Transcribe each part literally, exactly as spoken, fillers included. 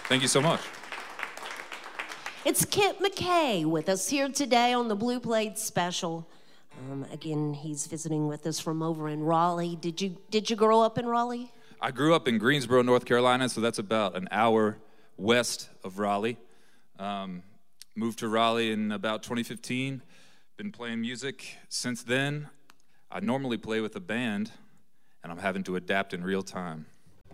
Thank you so much. It's Kit McKay with us here today on the Blue Plate Special. Um, again, he's visiting with us from over in Raleigh. Did you did you grow up in Raleigh? I grew up in Greensboro, North Carolina, so that's about an hour west of Raleigh. Um, moved to Raleigh in about twenty fifteen. Been playing music since then. I normally play with a band, and I'm having to adapt in real time.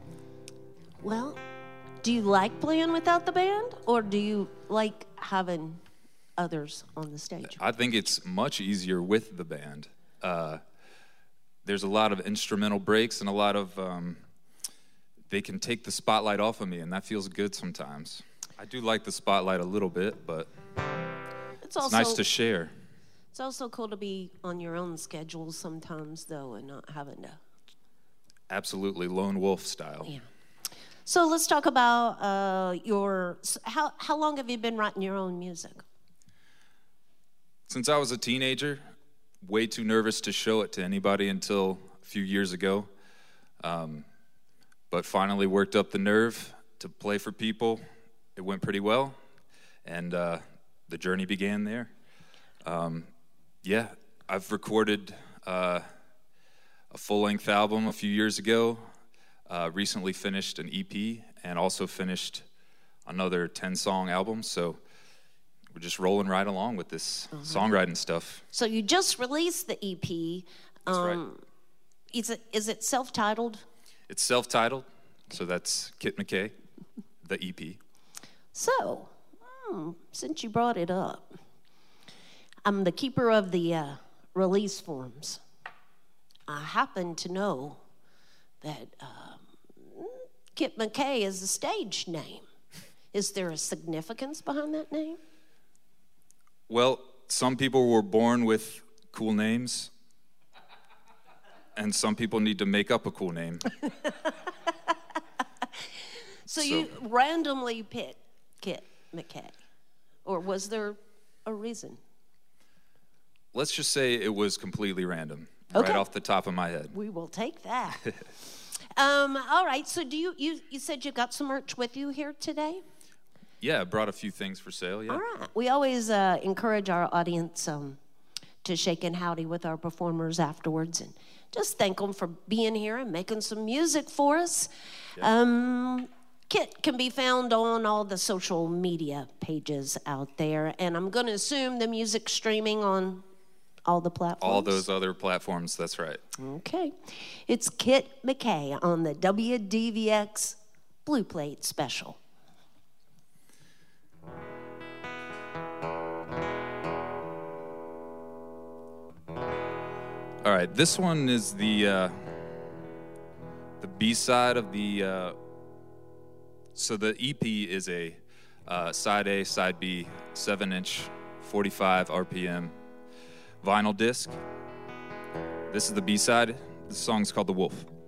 Well, do you like playing without the band, or do you like having others on the stage? I think it's much easier with the band. Uh, there's a lot of instrumental breaks and a lot of, um, they can take the spotlight off of me, and that feels good sometimes. I do like the spotlight a little bit, but it's, also, it's nice to share. It's also cool to be on your own schedule sometimes, though, and not having to. Absolutely, lone wolf style. Yeah. So let's talk about uh, your, how, how long have you been writing your own music? Since I was a teenager, way too nervous to show it to anybody until a few years ago. Um, but finally worked up the nerve to play for people. It went pretty well, and uh, the journey began there. Um, yeah, I've recorded uh, a full-length album a few years ago. Uh, recently finished an E P and also finished another ten-song album, so we're just rolling right along with this uh-huh. songwriting stuff. So you just released the E P. That's um, right. Is it, is it self-titled? It's self-titled, so that's Kit McKay, the E P. So, hmm, since you brought it up, I'm the keeper of the uh, release forms. I happen to know that um, Kit McKay is a stage name. Is there a significance behind that name? Well, some people were born with cool names, and some people need to make up a cool name. so, so you randomly picked Kit McKay, or was there a reason? Let's just say it was completely random. Okay. Right off the top of my head. We will take that. um, all right, so do you, you, you said you got some merch with you here today? Yeah, I brought a few things for sale, yeah. All right. We always uh, encourage our audience um, to shake and howdy with our performers afterwards and just thank them for being here and making some music for us. Yeah. Um, Kit can be found on all the social media pages out there, and I'm going to assume the music streaming on all the platforms? All those other platforms, that's right. Okay. It's Kit McKay on the W D V X Blue Plate Special. All right, this one is the uh, the B-side of the, uh, so the E P is a uh, side A, side B, seven inch, forty-five R P M vinyl disc. This is the B-side. This song's called The Wolf.